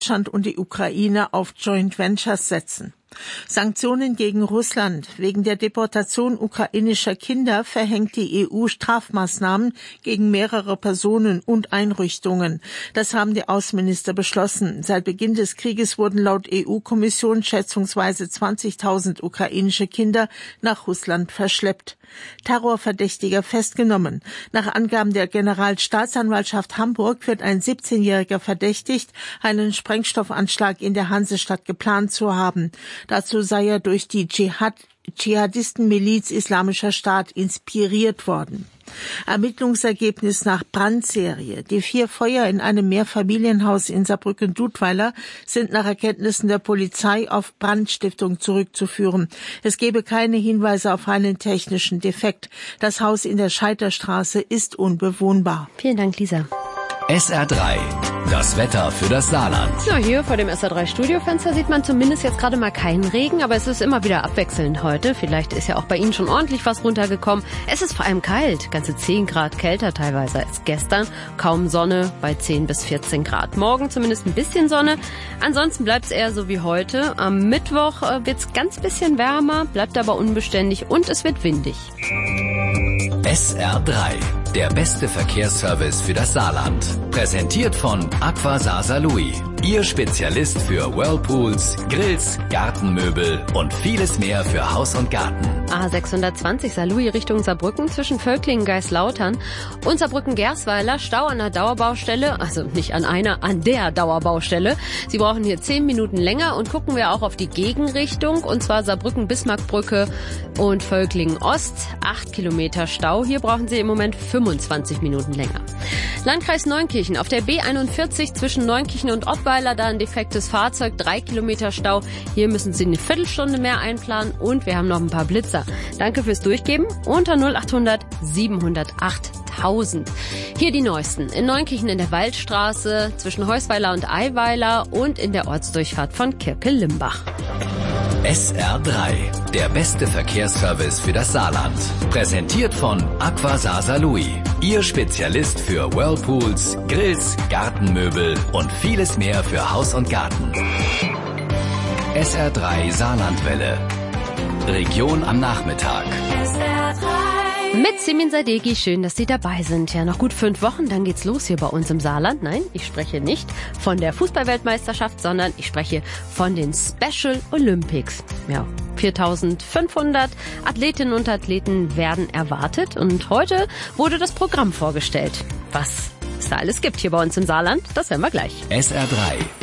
Deutschland und die Ukraine auf Joint Ventures setzen. Sanktionen gegen Russland. Wegen der Deportation ukrainischer Kinder verhängt die EU Strafmaßnahmen gegen mehrere Personen und Einrichtungen. Das haben die Außenminister beschlossen. Seit Beginn des Krieges wurden laut EU-Kommission schätzungsweise 20.000 ukrainische Kinder nach Russland verschleppt. Terrorverdächtiger festgenommen. Nach Angaben der Generalstaatsanwaltschaft Hamburg wird ein 17-Jähriger verdächtigt, einen Sprengstoffanschlag in der Hansestadt geplant zu haben. Dazu sei er durch die Dschihadistenmiliz Islamischer Staat inspiriert worden. Ermittlungsergebnis nach Brandserie. Die 4 Feuer in einem Mehrfamilienhaus in Saarbrücken-Dudweiler sind nach Erkenntnissen der Polizei auf Brandstiftung zurückzuführen. Es gebe keine Hinweise auf einen technischen Defekt. Das Haus in der Scheiterstraße ist unbewohnbar. Vielen Dank, Lisa. SR3, das Wetter für das Saarland. Ja, hier vor dem SR3-Studiofenster sieht man zumindest jetzt gerade mal keinen Regen, aber es ist immer wieder abwechselnd heute. Vielleicht ist ja auch bei Ihnen schon ordentlich was runtergekommen. Es ist vor allem kalt, ganze 10 Grad kälter teilweise als gestern. Kaum Sonne bei 10 bis 14 Grad. Morgen zumindest ein bisschen Sonne. Ansonsten bleibt es eher so wie heute. Am Mittwoch wird es ganz bisschen wärmer, bleibt aber unbeständig und es wird windig. SR3, der beste Verkehrsservice für das Saarland. Präsentiert von Aqua Saarlouis. Ihr Spezialist für Whirlpools, Grills, Gartenmöbel und vieles mehr für Haus und Garten. A620 Saarlouis Richtung Saarbrücken zwischen Völklingen, Geislautern und Saarbrücken-Gersweiler. Stau an der Dauerbaustelle, also nicht an einer, an der Dauerbaustelle. Sie brauchen hier 10 Minuten länger und gucken wir auch auf die Gegenrichtung, und zwar Saarbrücken-Bismarckbrücke und Völklingen-Ost. 8 Kilometer Stau. Hier brauchen Sie im Moment 25 Minuten länger. Landkreis Neunkirchen auf der B41 zwischen Neunkirchen und Ottweiler, da ein defektes Fahrzeug, 3 Kilometer Stau. Hier müssen Sie eine Viertelstunde mehr einplanen und wir haben noch ein paar Blitzer. Danke fürs Durchgeben unter 0800 708 1000. Hier die neuesten. In Neunkirchen in der Waldstraße zwischen Heusweiler und Eiweiler und in der Ortsdurchfahrt von Kirke-Limbach. SR3, der beste Verkehrsservice für das Saarland. Präsentiert von Aqua Saarlouis. Ihr Spezialist für Whirlpools, Grills, Gartenmöbel und vieles mehr für Haus und Garten. SR3 Saarlandwelle. Region am Nachmittag. Mit Simin Sadeghi, schön, dass Sie dabei sind. Ja, noch gut 5 Wochen, dann geht's los hier bei uns im Saarland. Nein, ich spreche nicht von der Fußballweltmeisterschaft, sondern ich spreche von den Special Olympics. Ja, 4.500 Athletinnen und Athleten werden erwartet und heute wurde das Programm vorgestellt. Was es da alles gibt hier bei uns im Saarland, das hören wir gleich. SR3